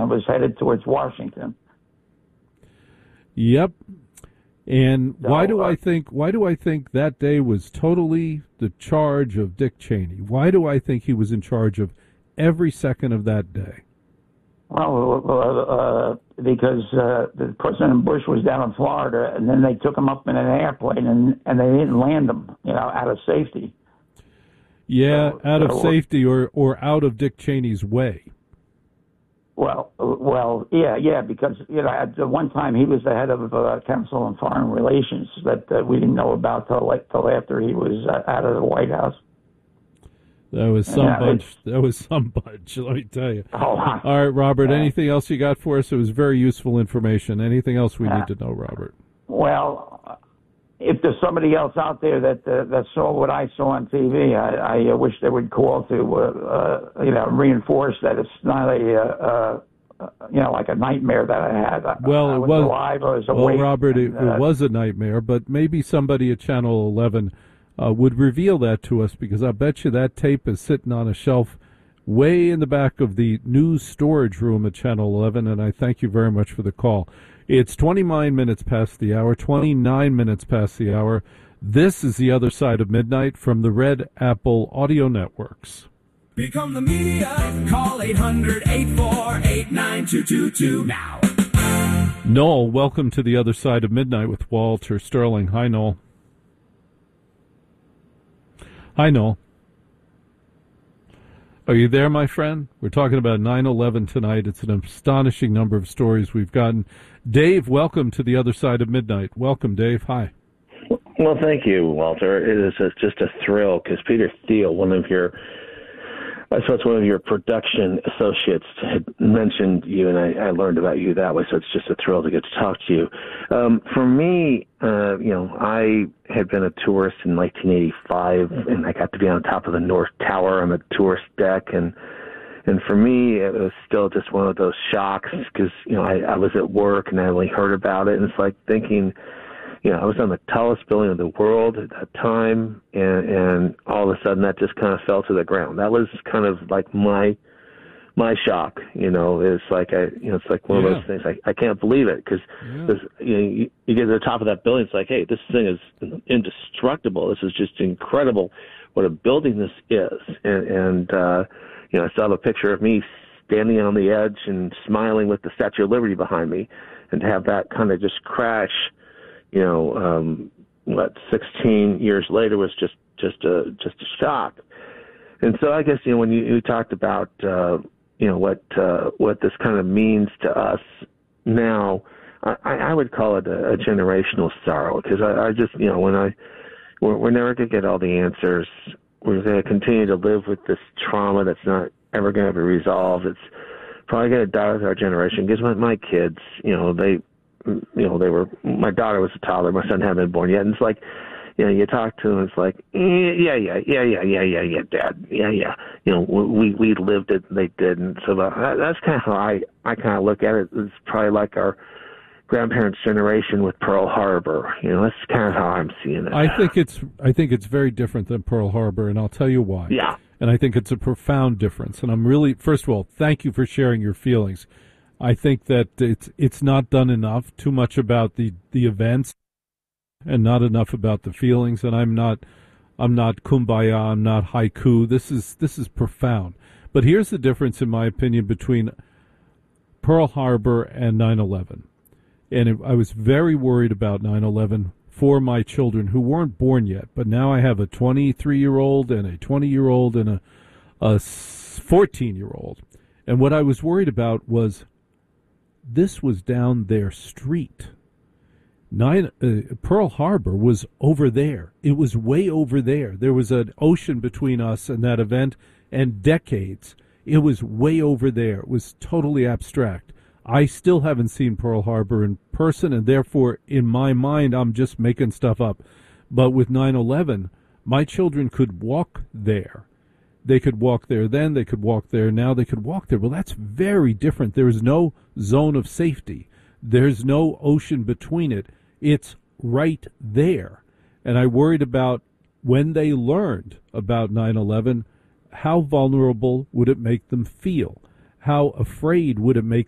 was headed towards Washington. Yep. And So, why do I think that day was totally the charge of Dick Cheney? Why do I think he was in charge of every second of that day? Well, because the President Bush was down in Florida, and then they took him up in an airplane, and they didn't land him, out of safety. Yeah, out of safety or out of Dick Cheney's way. Well, yeah, because at the one time he was the head of Council on Foreign Relations that we didn't know about till after he was out of the White House. That was some bunch. That was some bunch. Let me tell you. All right, Robert. Anything else you got for us? It was very useful information. Anything else we need to know, Robert? Well, if there's somebody else out there that saw what I saw on TV, I wish they would call to reinforce that it's not like a nightmare that I had. Well, I was alive. I was awake. Well, Robert, it was a nightmare, but maybe somebody at Channel 11 would reveal that to us, because I bet you that tape is sitting on a shelf way in the back of the news storage room at Channel 11, and I thank you very much for the call. It's 29 minutes past the hour, 29 minutes past the hour. This is The Other Side of Midnight from the Red Apple Audio Networks. Become the media. Call 800-848-9222 now. Noel, welcome to The Other Side of Midnight with Walter Sterling. Hi, Noel. Hi, Noel. Are you there, my friend? We're talking about 9/11 tonight. It's an astonishing number of stories we've gotten. Dave, welcome to The Other Side of Midnight. Welcome, Dave. Hi. Well, thank you, Walter. It is just a thrill, because Peter Thiel, one of your production associates, had mentioned you, and I learned about you that way, so it's just a thrill to get to talk to you. For me, I had been a tourist in 1985, and I got to be on top of the North Tower on the tourist deck, and for me, it was still just one of those shocks, because, I was at work, and I only heard about it, and it's like thinking, I was on the tallest building in the world at that time, and all of a sudden that just kind of fell to the ground. That was kind of like my shock. It's like it's like one of those things. I can't believe it, because you get to the top of that building. It's like, hey, this thing is indestructible. This is just incredible. What a building this is, and I saw the picture of me standing on the edge and smiling with the Statue of Liberty behind me, and to have that kind of just crash. 16 years later was just a shock. And so I guess, when you talked about, what this kind of means to us now, I would call it a generational sorrow, because I just, we're never going to get all the answers. We're going to continue to live with this trauma that's not ever going to be resolved. It's probably going to die with our generation, because my kids, my daughter was a toddler, my son hadn't been born yet, and it's like, you talk to them, it's like, yeah, Dad, we lived it, they didn't. So that's kind of how I kind of look at it. It's probably like our grandparents' generation with Pearl Harbor. That's kind of how I'm seeing it. I think it's very different than Pearl Harbor, and I'll tell you why. Yeah. And I think it's a profound difference. And I'm really, first of all, thank you for sharing your feelings. I think that it's not done enough, too much about the events and not enough about the feelings. And I'm not kumbaya, I'm not haiku. This is profound. But here's the difference, in my opinion, between Pearl Harbor and 9/11. And I was very worried about 9/11 for my children who weren't born yet. But now I have a 23-year-old and a 20-year-old and a 14-year-old. And what I was worried about was, this was down their street. Pearl Harbor was over there. It was way over there. There was an ocean between us and that event, and decades. It was way over there. It was totally abstract. I still haven't seen Pearl Harbor in person, and therefore, in my mind, I'm just making stuff up. But with 9/11, my children could walk there. They could walk there then, they could walk there now, they could walk there. Well, that's very different. There is no zone of safety. There's no ocean between it. It's right there. And I worried about, when they learned about 9/11, how vulnerable would it make them feel? How afraid would it make